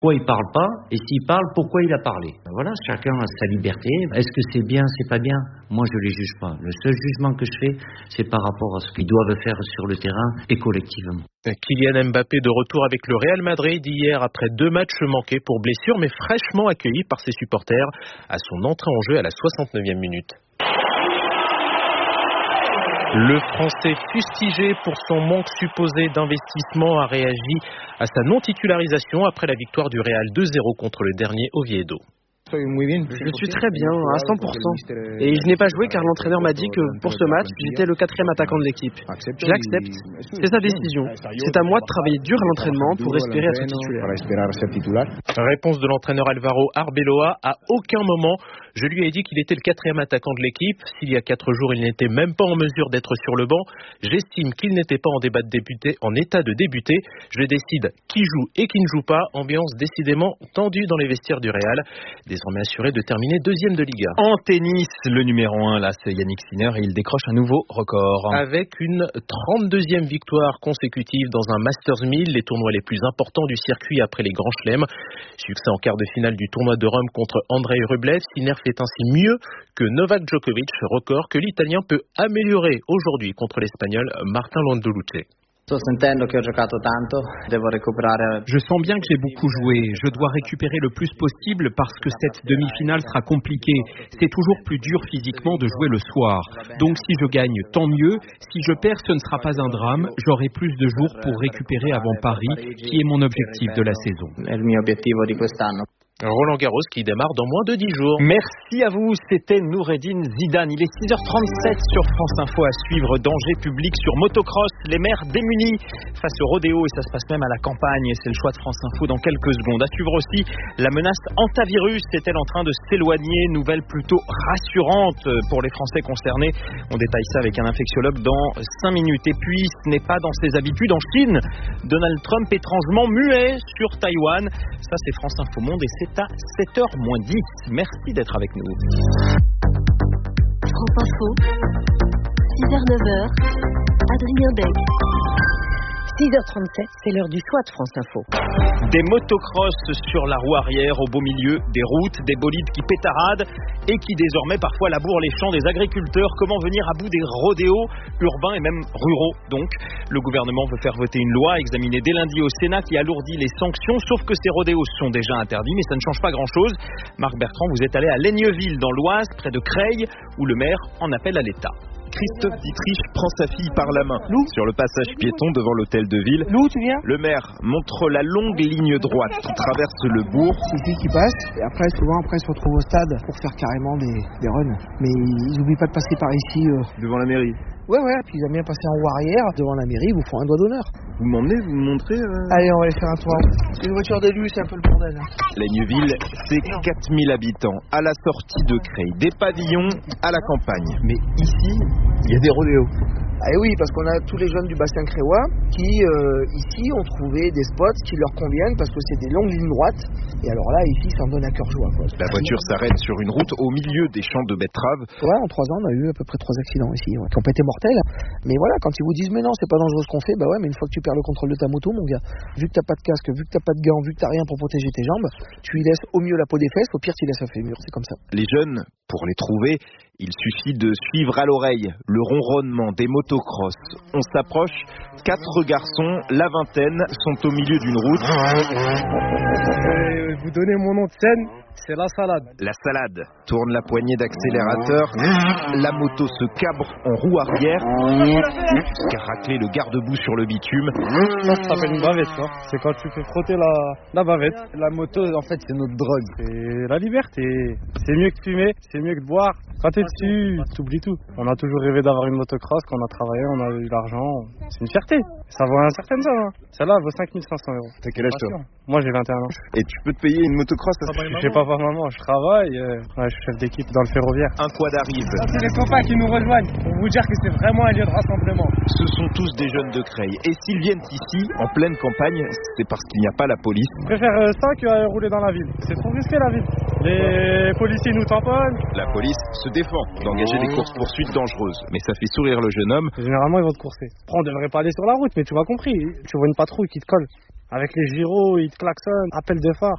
Pourquoi il parle pas? Et s'il parle, pourquoi il a parlé? Voilà, chacun a sa liberté. Est-ce que c'est bien, c'est pas bien? Moi, je les juge pas. Le seul jugement que je fais, c'est par rapport à ce qu'ils doivent faire sur le terrain et collectivement. Kylian Mbappé de retour avec le Real Madrid hier après 2 matchs manqués pour blessure, mais fraîchement accueilli par ses supporters à son entrée en jeu à la 69e minute. Le Français fustigé pour son manque supposé d'investissement a réagi à sa non-titularisation après la victoire du Real 2-0 contre le dernier Oviedo. Je suis très bien, à 100%. Et je n'ai pas joué car l'entraîneur m'a dit que pour ce match, j'étais le 4e attaquant de l'équipe. Je l'accepte, c'est sa décision. C'est à moi de travailler dur à l'entraînement pour espérer être titulaire. Réponse de l'entraîneur Alvaro Arbeloa: à aucun moment je lui ai dit qu'il était le 4e attaquant de l'équipe. S'il y a 4 jours il n'était même pas en mesure d'être sur le banc, j'estime qu'il n'était pas en état de débuter. Je décide qui joue et qui ne joue pas. Ambiance décidément tendue dans les vestiaires du Real. Désormais assuré de terminer 2e de Liga. En tennis, le numéro 1, là, c'est Yannick Sinner et il décroche un nouveau record. Avec une 32e victoire consécutive dans un Masters 1000, les tournois les plus importants du circuit après les grands chelems. Succès en quart de finale du tournoi de Rome contre Andrei Rublev. Sinner fait ainsi mieux que Novak Djokovic, record que l'Italien peut améliorer aujourd'hui contre l'Espagnol Martin Landaluce. Je sens bien que j'ai beaucoup joué. Je dois récupérer le plus possible parce que cette demi-finale sera compliquée. C'est toujours plus dur physiquement de jouer le soir. Donc si je gagne, tant mieux. Si je perds, ce ne sera pas un drame. J'aurai plus de jours pour récupérer avant Paris, qui est mon objectif de la saison. Roland Garros qui démarre dans moins de 10 jours. Merci à vous, c'était Noureddine Zidane. Il est 6h37 sur France Info à suivre. Danger public sur motocross, les maires démunis face au rodéo et ça se passe même à la campagne. C'est le choix de France Info dans quelques secondes. À suivre aussi la menace antivirus. Est-elle en train de s'éloigner? Nouvelle plutôt rassurante pour les Français concernés. On détaille ça avec un infectiologue dans 5 minutes. Et puis, ce n'est pas dans ses habitudes. En Chine, Donald Trump étrangement muet sur Taïwan. Ça, c'est France Info Monde et c'est à 7h-10. Merci d'être avec nous. France Info, 6h-9h, Adrien Beg. 6h37, c'est l'heure du choix de France Info. Des motocross sur la roue arrière au beau milieu des routes, des bolides qui pétaradent et qui désormais parfois labourent les champs des agriculteurs. Comment venir à bout des rodéos urbains et même ruraux donc? Le gouvernement veut faire voter une loi examinée dès lundi au Sénat qui alourdit les sanctions, sauf que ces rodéos sont déjà interdits, mais ça ne change pas grand-chose. Marc Bertrand, vous êtes allé à Laigneville dans l'Oise, près de Creil, où le maire en appelle à l'État. Christophe Dietrich prend sa fille par la main sur le passage piéton devant l'hôtel de ville. Tu viens? Le maire montre la longue ligne droite qui traverse le bourg. C'est lui qui passe et après souvent ils se retrouvent au stade pour faire carrément des runs. Mais ils n'oublient pas de passer par ici. Devant la mairie. Ouais, puis ils aiment bien passer en roue arrière devant la mairie, ils vous font un doigt d'honneur. Vous m'emmenez, vous me montrez Allez, on va aller faire un tour. C'est une voiture d'élu, c'est un peu le bordel. Laigneville, c'est 4000 habitants, à la sortie de Creil, des pavillons à la campagne. Mais ici, il y a des rodéos. Ah oui, parce qu'on a tous les jeunes du bassin créois qui, ici, ont trouvé des spots qui leur conviennent parce que c'est des longues lignes droites. Et alors là, ici, ça en donne à cœur joie. La voiture s'arrête sur une route au milieu des champs de betteraves. Ouais, en 3 ans, on a eu à peu près 3 accidents ici, qui n'ont pas été mortels. Mais voilà, quand ils vous disent, mais non, c'est pas dangereux ce qu'on fait, bah ouais, mais une fois que tu perds le contrôle de ta moto, mon gars, vu que t'as pas de casque, vu que t'as pas de gants, vu que t'as rien pour protéger tes jambes, tu y laisses au mieux la peau des fesses, au pire, tu y laisses un fémur, c'est comme ça. Les jeunes, pour les trouver, il suffit de suivre à l'oreille le ronronnement des motocross. On s'approche, 4 garçons, la vingtaine, sont au milieu d'une route. Vous donnez mon nom de scène, c'est la salade. La salade tourne la poignée d'accélérateur. La moto se cabre en roue arrière. Jusqu'à racler le garde-boue sur le bitume. Ça s'appelle une bavette, ça. C'est quand tu fais frotter la bavette. La moto, en fait, c'est notre drogue. C'est la liberté. C'est mieux que fumer, c'est mieux que de boire. Quand t'es dessus, t'oublies tout. On a toujours rêvé d'avoir une motocross. Quand on a travaillé, on a eu l'argent. C'est une fierté. Ça vaut un certain somme. Hein. Celle-là vaut 5 500 €. T'as quel âge toi? Moi, j'ai 21 ans. Et tu peux te payer une motocross? Je sais pas maman, je travaille. Je suis chef d'équipe dans le ferroviaire. Un quad arrive. C'est les copains qui nous rejoignent. Pour vous dire que c'est vraiment un lieu de rassemblement. Ce sont tous des jeunes de Creil. Et s'ils viennent ici, en pleine campagne, c'est parce qu'il n'y a pas la police. Je préfère ça que rouler dans la ville. C'est trop risqué la ville. Les policiers nous tamponnent. La police se défend d'engager des courses-poursuites dangereuses. Mais ça fait sourire le jeune homme. Généralement, ils vont te courser. Après, on devrait pas aller sur la route, mais tu m'as compris. Tu vois une patrouille qui te colle. Avec les gyros, ils te klaxonnent, appel de phare.